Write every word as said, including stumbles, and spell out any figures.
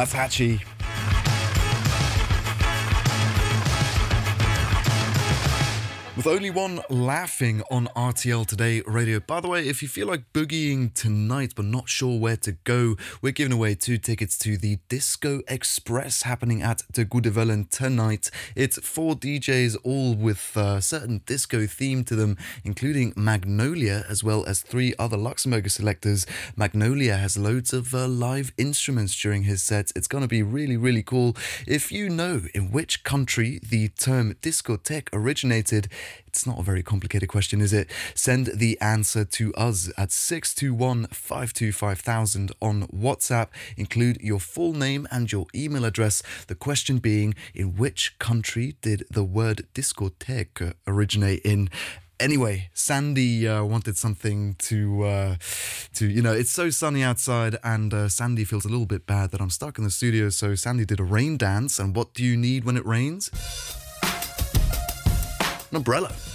That's Hatchie. With only one laughing on R T L Today Radio. By the way, if you feel like boogieing tonight but not sure where to go, we're giving away two tickets to the Disco Express happening at the Goede Wellen tonight. It's four D Js, all with a certain disco theme to them, including Magnolia, as well as three other Luxembourger selectors. Magnolia has loads of uh, live instruments during his sets. It's going to be really, really cool. If you know in which country the term discotheque originated, it's not a very complicated question, is it? Send the answer to us at six two one, five two five thousand on WhatsApp. Include your full name and your email address. The question being, in which country did the word discotheque originate in? Anyway, Sandy uh, wanted something to, uh, to you know, it's so sunny outside, and uh, Sandy feels a little bit bad that I'm stuck in the studio, so Sandy did a rain dance. And what do you need when it rains? An umbrella.